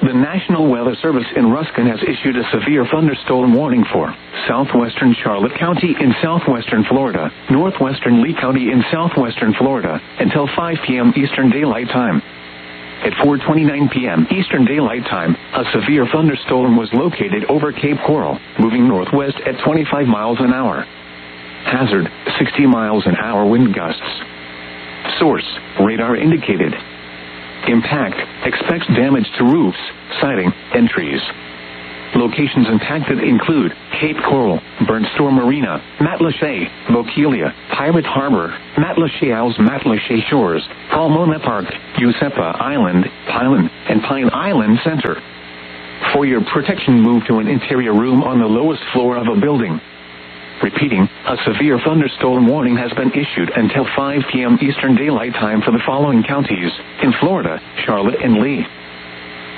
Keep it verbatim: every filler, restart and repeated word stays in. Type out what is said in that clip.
The National Weather Service in Ruskin has issued a severe thunderstorm warning for southwestern Charlotte County in southwestern Florida, northwestern Lee County in southwestern Florida, until five p.m. Eastern Daylight Time. At four twenty-nine p.m. Eastern Daylight Time, a severe thunderstorm was located over Cape Coral, moving northwest at twenty-five miles an hour. Hazard, sixty miles an hour wind gusts. Source, radar indicated. Impact, expects damage to roofs, siding, and trees. Locations impacted include Cape Coral, Burnstorm Marina, Matlacha, Bokeelia, Pirate Harbor, Matlacha Isles, Matlacha Shores, Palmona Park, Usepa Island, Pilen, and Pine Island Center. For your protection, move to an interior room on the lowest floor of a building. Repeating, a severe thunderstorm warning has been issued until five p.m. Eastern Daylight Time for the following counties in Florida: Charlotte and Lee.